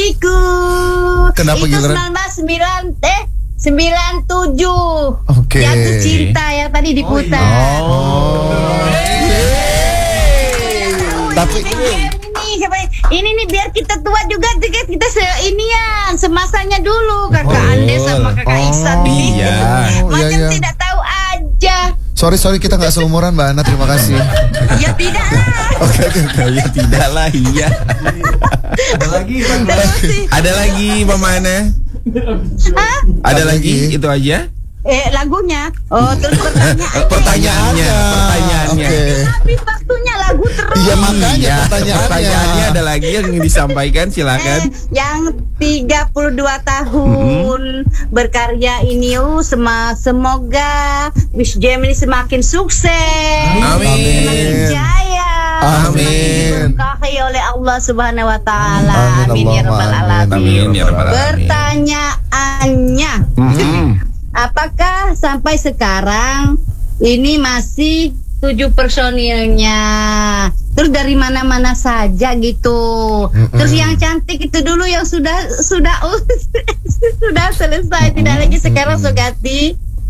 istriku. Kenapa itu giliran? 97. Oke. Jatuh cinta yang tadi diputar. Tapi ini nih biar kita tua juga, kita seinian semasanya dulu kakak Ande sama kakak Iksan nih. Iya. Macam iya. tidak tahu aja. Sorry kita nggak seumuran Mbak Ana, terima kasih. Ya tidak lah. Oke. Ya tidak lah, iya. Ada lagi Mama Ana? Hah? Ada lagi? Itu aja? Lagunya. Oh, terus Pertanyaannya. Oke. habis waktunya lagu terus. Iya makanya Pertanyaannya ada lagi yang ingin disampaikan, silakan. Yang 32 tahun berkarya ini, semoga Wish Jam ini semakin sukses. Amin. Semakin jaya. Amin. Diberkahi oleh Allah Subhanahu wa taala. Amin, Amin ya rabbal alamin. Amin ya rabbal alamin. Pertanyaannya, apakah sampai sekarang ini masih 7 personilnya? Terus dari mana-mana saja gitu. Terus yang cantik itu dulu yang sudah sudah selesai, tidak lagi sekarang Sugati.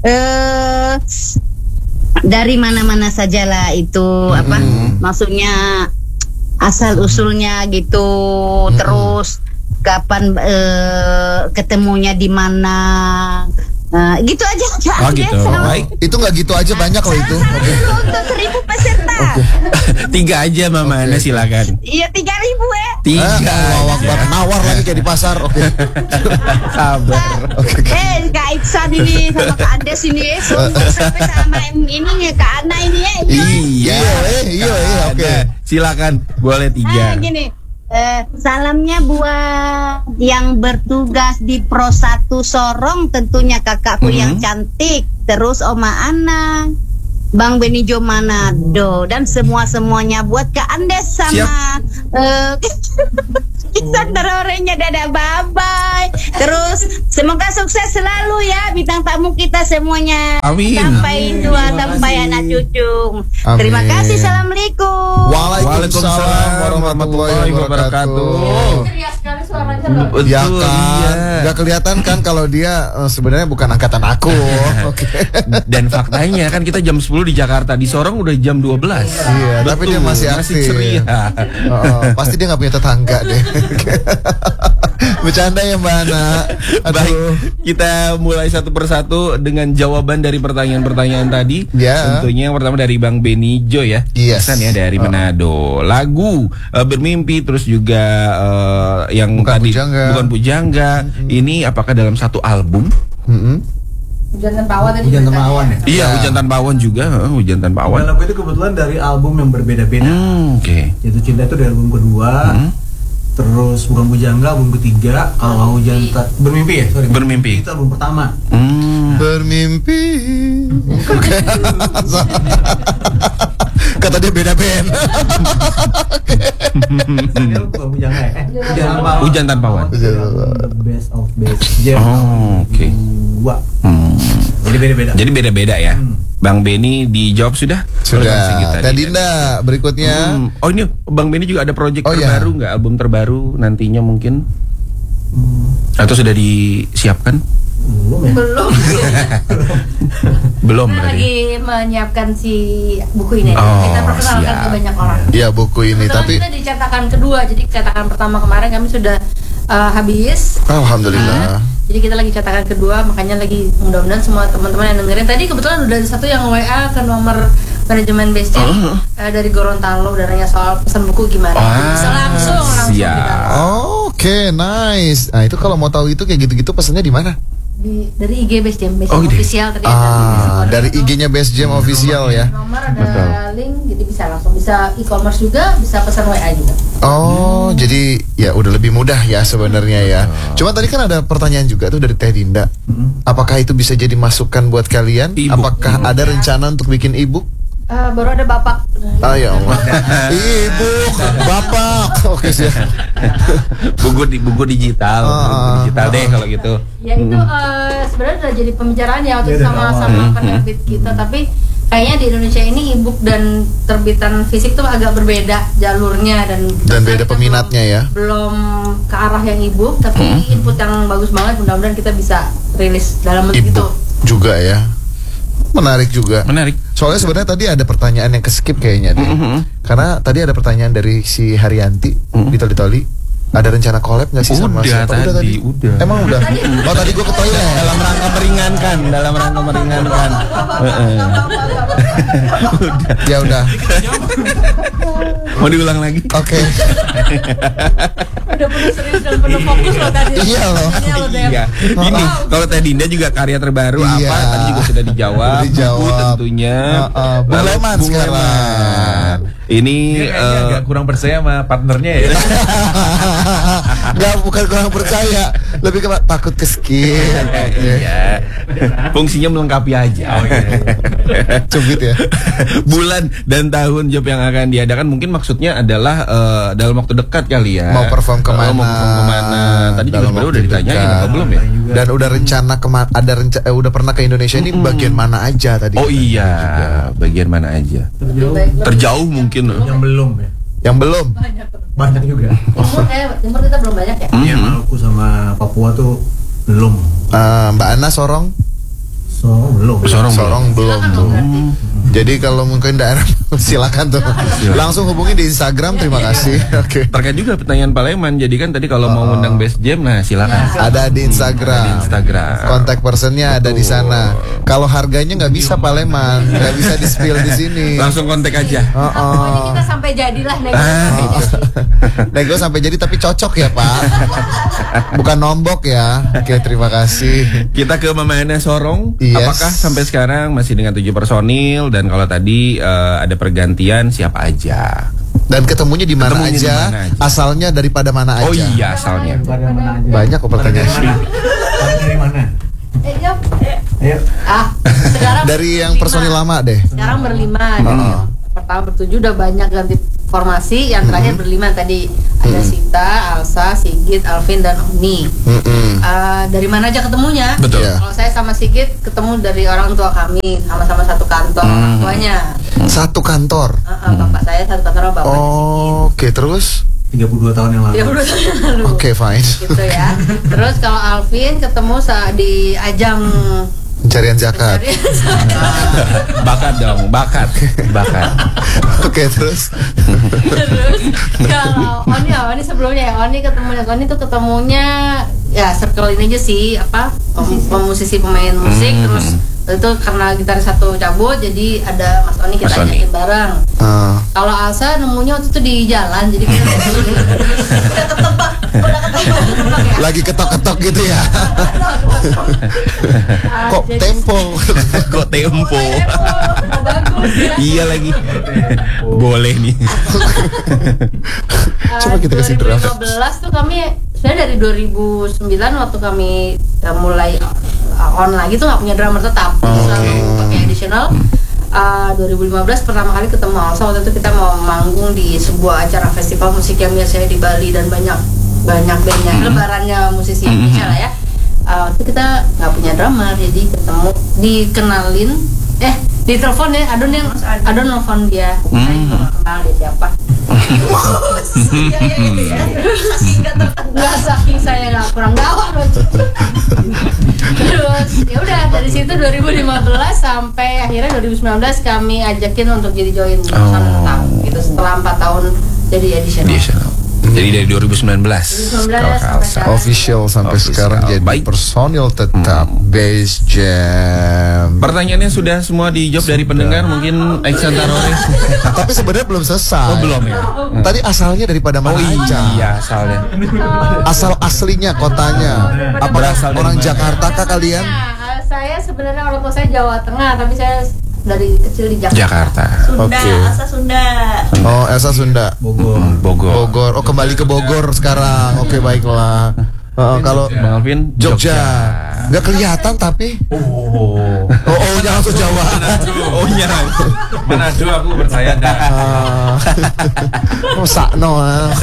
Dari mana-mana sajalah itu apa? Maksudnya asal usulnya gitu. Terus kapan ketemunya di mana? Gitu aja. Oh gitu. Baik. Itu nggak gitu aja, banyak loh itu. Oke. Untuk 1000 peserta. 3 aja Mama Ana, silakan. Iya 3.000 ya. 3 Allahu Akbar. Nawar lagi kayak di pasar. Oke. Sabar. Kak Iksan ini sama Kak Andes ini sampai sama ini ya Kak Ana ini ya. Iya. Oke. Ada. Silakan, boleh 3. Gini. Salamnya buat yang bertugas di Pro 1 Sorong, tentunya kakakku yang cantik, terus Oma Ana, Bang Benijo Manado, dan semuanya buat Kak Andes sama Iksan Terorenya. Dadah, bye-bye. Terus semoga sukses selalu ya bintang tamu kita semuanya. Amin. Sampai tua, sampai anak cucu. Amin. Terima kasih. Assalamualaikum. Waalaikumsalam warahmatullahi wabarakatuh. Ceria sekali suaranya loh. Betul, Ya kan, iya. nggak kelihatan kan kalau dia sebenarnya bukan angkatan aku. Oke. Dan faktanya kan kita jam 10 di Jakarta, di Sorong udah jam 12. Iya, tapi dia masih aktif. ceria. Pasti dia nggak punya tetangga deh. Bercanda ya Mbak Ana. Baik, Aduh. kita mulai satu persatu dengan jawaban dari pertanyaan-pertanyaan tadi. Ya. Tentunya yang pertama dari Bang Benijo ya. Yes. Pesan ya dari Manado. Lagu Bermimpi, terus juga yang Bukan tadi Pujangga. Bukan Pujangga. Ini apakah dalam satu album? Hujan tanpa awan tadi. Hujan tanpa awan ya. Iya, Hujan Tanpa Awan juga. Hujan Tanpa Awan. Lagu itu kebetulan dari album yang berbeda-beda. Oke. Jatuh Cinta itu dari album kedua. Terus Bukan Pujangga album ketiga. Kalau Bermimpi ya, sorry. Bermimpi. Itu album pertama. Bermimpi. Oke. Kata dia beda band. Ini Bukan Pujangga ya. Hujan Tanpa Awan. The Best of Best Jam. Oke. Dua. Jadi beda-beda. Jadi beda-beda ya. Bang Beni dijawab sudah? Sudah. Teh Dinda berikutnya. Oh ini Bang Beni juga ada project Oh, iya. terbaru nggak? Album terbaru nantinya mungkin? Atau sudah disiapkan? Belum ya. Belum. Belum Kita berarti. lagi menyiapkan si buku ini. Oh, Kita perkenalkan siap. ke banyak orang. Ya buku ini Kebetulan tapi kita di cetakan kedua, jadi cetakan pertama kemarin kami sudah habis. alhamdulillah. Jadi kita lagi cetakan kedua, makanya lagi mudah-mudahan semua teman-teman yang dengerin. Tadi kebetulan udah ada satu yang WA ke nomor manajemen Best Jam dari Gorontalo, udah nanya soal pesan buku gimana. Bisa langsung siap. kita. Oke, nice. Nah, itu kalau mau tahu itu kayak gitu-gitu pesannya di mana? Dari IG Best Jam, Best Oh, Jam gitu. official tadi Dari IG-nya Best Jam official ya. nomor ada link, jadi bisa langsung, bisa e-commerce juga, bisa pesan WA juga. Oh, jadi ya udah lebih mudah ya sebenarnya ya. Cuma tadi kan ada pertanyaan juga tuh dari Teh Dinda. Apakah itu bisa jadi masukan buat kalian? E-book. Apakah ada rencana untuk bikin e-book? Baru ada Bapak. Ah ya Allah. Ibu, bapak. Oke sih. buku digital, buku digital deh kalau gitu. Ya itu sebenarnya udah jadi pembicaraan ya waktu itu sama penerbit kita, tapi kayaknya di Indonesia ini e-book dan terbitan fisik tuh agak berbeda jalurnya dan beda kita peminatnya ya. belum ke arah yang e-book, tapi input yang bagus banget, mudah-mudahan kita bisa rilis dalam bentuk itu. E-book juga ya. Menarik juga. Menarik. Soalnya sebenarnya tadi ada pertanyaan yang keskip kayaknya deh. Karena tadi ada pertanyaan dari si Haryanti di Toli. Ada rencana collab nggak sih sama Udah siapa? tadi, udah. Emang udah? Oh tadi gue ke toilet. Dalam rangka meringankan. Ya udah. Mau diulang lagi? Oke. Udah penuh serius dan penuh fokus loh tadi. Iya loh. Iya. Ini kalau Teh Dinda juga karya terbaru Iya. apa? Tadi juga sudah dijawab. Udah dijawab. Buku tentunya. Bung Lalu Leman Bung sekarang. Leman. Ini Kayaknya agak kurang percaya sama partnernya ya. Nggak, bukan kurang percaya, lebih ke takut keskip. iya. Fungsinya melengkapi aja. Cubit ya. Bulan dan tahun job yang akan diadakan mungkin maksudnya adalah dalam waktu dekat kali ya. Mau perform kemana? Mau perform kemana? Tadi juga Dalam sebenarnya waktu udah ditanyain dekat. apa belum ya? Dan udah rencana udah pernah ke Indonesia ini bagian mana aja tadi? Oh iya, bagian mana aja? Terjauh mungkin. Yang belum ya. Yang belum. Banyak juga. Timur kita belum banyak ya. Iya, Maluku sama Papua tuh belum. Mbak Ana Sorong? Belum. Sorong belum Silakan tuh. dong berarti. Jadi kalau mungkin daerah silakan tuh. Langsung hubungi di Instagram. Terima kasih. Oke. Terkait juga pertanyaan Pak Leman. Jadi kan tadi kalau mau undang Best Jam, nah silakan. Ada di Instagram. Di Instagram. Kontak personnya ada di sana. Kalau harganya nggak bisa Pak Leman, nggak bisa di spill di sini. Langsung kontak aja. Pokoknya kita sampai jadilah nego. Nego sampai jadi tapi cocok ya Pak. Bukan nombok ya. Oke, terima kasih. Kita ke Mama Ana Sorong. Yes. Apakah sampai sekarang masih dengan 7 personil? Dan kalau tadi ada pergantian siapa aja? Dan ketemunya di mana Ketemunya di aja? mana aja? Asalnya daripada mana aja? Oh iya asalnya. Pada mana aja? Banyak kok pertanyaannya. Dari mana? Jawab. Ayo. Sekarang Dari yang personil lama deh. sekarang berlima. Jadi pertama bertujuh udah banyak ganti formasi. Yang terakhir berlima tadi ada Sita, Alsa, Sigit, Alvin dan Oni. Dari mana aja ketemunya? Betul. Iya. Kalau saya sama Sigit ketemu dari orang tua kami, sama-sama satu kantor orang tuanya. Satu kantor. Bapak saya satu kantor sama bapaknya Sigit. Oke, terus? 32 tahun yang lalu. 32 tahun yang lalu. Oke, fine. Gitu ya. Terus kalau Alvin ketemu di ajang Pencarian zakat. Bakat dong, bakat. Oke, terus? Terus kalau Oni sebelumnya ya, Oni tuh ketemunya ya circle ini aja sih, apa pemusisi pemain musik. Terus itu karena gitar satu cabut, jadi ada Mas Oni, kita Mas Oni. ajakin bareng. Kalau Alsa nemunya waktu itu di jalan, jadi kita udah ketebak ya. Lagi ketok-ketok gitu ya. Kok Jadi- tempo? Kok tempo? Bagus ya. Iya lagi. Boleh nih. Coba kita kasih draft. 2015 tuh kami sebenarnya dari 2009 waktu kami mulai on lagi tuh nggak punya drummer tetap, selalu pakai additional. 2015 pertama kali ketemu Alsa, waktu itu kita mau manggung di sebuah acara festival musik yang biasanya di Bali dan banyak bandnya, lebarannya musisi Indonesia lah ya. Waktu itu kita nggak punya drummer, jadi ketemu, dikenalin, ditelepon ya, Adon nelfon dia, saya juga nggak kenal dia siapa. Nggak, saking saya nggak kurang gawat. Terus ya udah dari situ 2015 sampai akhirnya 2019 kami ajakin untuk jadi join personal tetap gitu setelah 4 tahun jadi additional. Jadi dari 2019 kalau ke Alsa. Official sampai Official. sekarang jadi Baik. personil tetap Base Jam. Pertanyaannya sudah semua dijawab dari pendengar, mungkin Action Taroris. Tapi sebenarnya belum selesai. Oh belum ya? Tadi asalnya daripada mana aja? Iya asalnya. Asal aslinya kotanya. Apa Berasal dari orang mana? Jakarta kah kalian? Nah, saya sebenarnya orang tua saya Jawa Tengah, tapi saya dari kecil di Jakarta. Jakarta. Oke. Oh, Elsa Sunda. Bogor. Bogor. Oh, kembali ke Bogor sekarang. Oke, baiklah. Kalau Bang Alvin Jogja. Nggak kelihatan tapi. Oh. Oh, jangan langsung Jawa. Oh iya. Manado aku percaya dah. Sakno.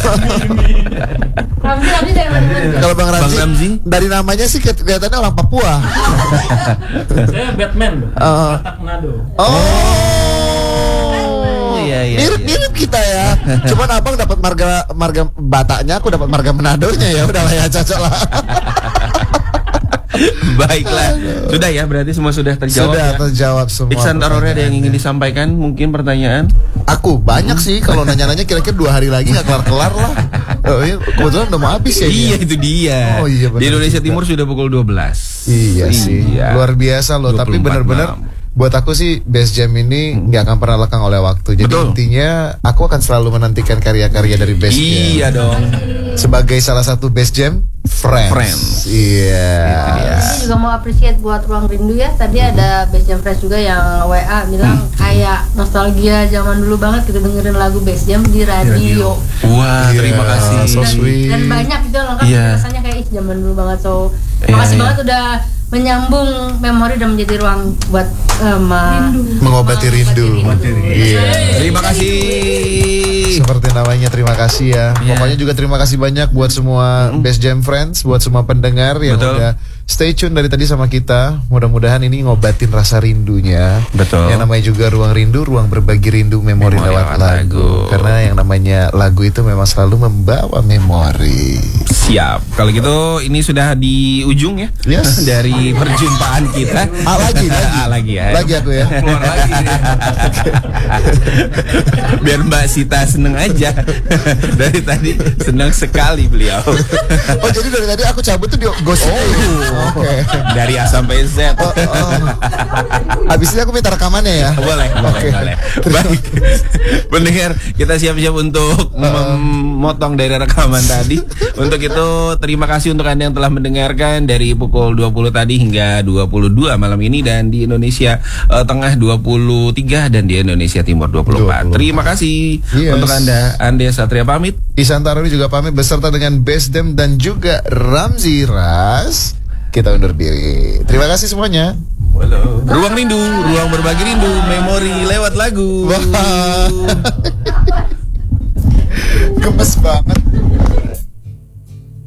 Ramzi dari mana? Kalau Bang Bang Ramzi? Ramzi, dari namanya sih kelihatannya orang Papua. Saya Batman, Batak Manado. Oh, iya. Mirip-mirip kita ya. Cuman abang dapat marga Bataknya, aku dapat marga Manadonya ya. Udah lah ya, cocok lah. Baiklah. Sudah ya, berarti semua sudah terjawab. Sudah ya? terjawab semua. Iksan Tarore ada yang ingin disampaikan? Mungkin pertanyaan? Aku banyak sih, kalau nanya-nanya kira-kira 2 hari lagi nggak kelar-kelar lah. Oh, iya, kebetulan udah mau habis ya. Iya, itu dia. Oh, iya, benar Di Indonesia juga. Timur sudah pukul 12. Iya sih, Iya. luar biasa loh. Tapi 24 benar-benar buat aku sih Best Jam ini nggak akan pernah lekang oleh waktu. Jadi Betul. intinya aku akan selalu menantikan karya-karya dari Best Jam. Iya dong. Sebagai salah satu Best Jam Friends. Iya. Ini juga mau appreciate buat Ruang Rindu ya. Tadi ada Best Jam Friends juga yang WA bilang kayak nostalgia zaman dulu banget kita dengerin lagu Best Jam di radio. Wah, Iya, terima kasih. so sweet. Dan banyak gitu lengkap Iya. rasanya kayak zaman dulu banget. So Iya, makasih iya. banget udah menyambung memori dan menjadi ruang buat Mengobati rindu. Iya. Terima kasih. Seperti namanya, terima kasih ya. Iya. Pokoknya juga terima kasih banyak buat semua Best Jam Friends, buat semua pendengar yang Betul. udah stay tune dari tadi sama kita. Mudah-mudahan ini ngobatin rasa rindunya. Betul. Yang namanya juga ruang rindu, ruang berbagi rindu, memori Memori lewat lewat lagu. lagu. Karena yang namanya lagu itu memang selalu membawa memori. Siap. Kalau gitu ini sudah di ujung ya. Yes. Dari perjumpaan kita. Lagi. Lagi ya. Lagi aku ya. Keluar lagi. Biar Mbak Sita seneng aja. Dari tadi senang sekali beliau. Oh, jadi dari tadi aku cabut tuh di gosip. Oke. Dari A sampai Z. Habis ini aku minta rekamannya ya. Boleh. Oke. Baik. Pendengar, kita siap-siap untuk memotong dari rekaman tadi. Untuk itu terima kasih untuk Anda yang telah mendengarkan dari pukul 20 tadi hingga 22 malam ini, dan di Indonesia Tengah 23 dan di Indonesia Timur 24. 24. Terima kasih Yes. untuk Anda. Ande Satria pamit. Isan Taruri juga pamit beserta dengan Best Dem dan juga Ramzi Ras. Kita undur diri. Terima kasih semuanya. Ruang rindu, ruang berbagi rindu, memori lewat lagu. Wah. Gemes banget.